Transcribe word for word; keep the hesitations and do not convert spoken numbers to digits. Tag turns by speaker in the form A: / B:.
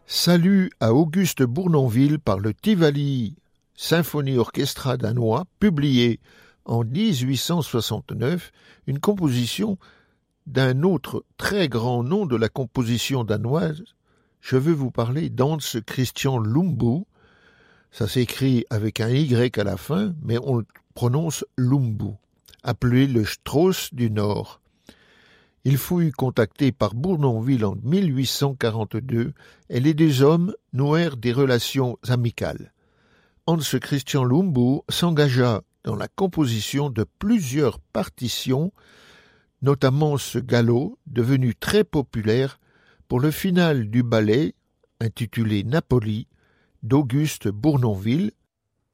A: Salut à Auguste Bournonville par le Tivoli Symphonie Orchestra danois, publié en dix-huit cent soixante-neuf, une composition d'un autre très grand nom de la composition danoise. Je veux vous parler d'Hans Christian Lumbu. Ça s'écrit avec un Y à la fin, mais on le prononce Lumbu, appelé le Strauss du Nord. Il fut contacté par Bournonville en mille huit cent quarante-deux et les deux hommes nouèrent des relations amicales. Hans Christian Lumbu s'engagea dans la composition de plusieurs partitions, notamment ce galop devenu très populaire pour le final du ballet intitulé Napoli d'Auguste Bournonville,